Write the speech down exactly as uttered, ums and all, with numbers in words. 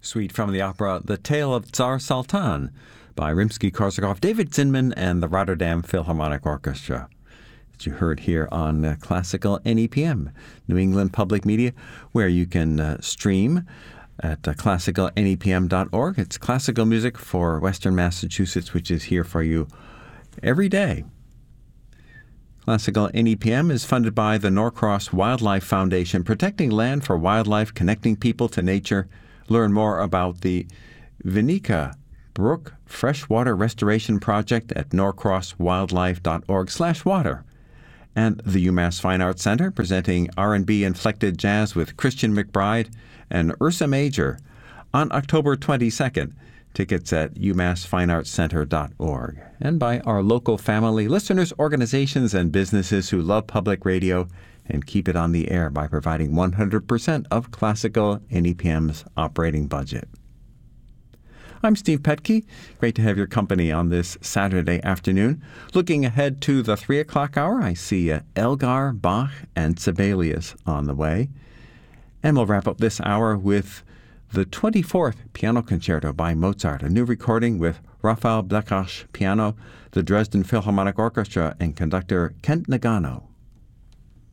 Suite from the opera The Tale of Tsar Sultan by Rimsky-Korsakov, David Zinman, and the Rotterdam Philharmonic Orchestra. That you heard here on uh, Classical N E P M, New England Public Media, where you can uh, stream at uh, classical N E P M dot org. It's classical music for Western Massachusetts, which is here for you every day. Classical N E P M is funded by the Norcross Wildlife Foundation, protecting land for wildlife, connecting people to nature. Learn more about the Vinica Brook Freshwater Restoration Project at norcross wildlife dot org slash water. And the UMass Fine Arts Center, presenting R and B inflected jazz with Christian McBride and Ursa Major on October twenty-second. Tickets at u mass fine arts center dot org. And by our local family, listeners, organizations, and businesses who love public radio and keep it on the air by providing one hundred percent of Classical N E P M's operating budget. I'm Steve Petke. Great to have your company on this Saturday afternoon. Looking ahead to the three o'clock hour, I see uh, Elgar, Bach, and Sibelius on the way. And we'll wrap up this hour with the twenty-fourth Piano Concerto by Mozart, a new recording with Raphael Blechach piano, the Dresden Philharmonic Orchestra, and conductor Kent Nagano.